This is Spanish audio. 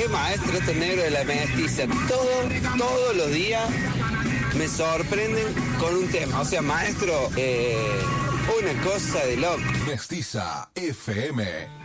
qué maestro este negro de la mestiza. Todos los días me sorprenden con un tema. O sea, maestro, una cosa de loco. Mestiza FM.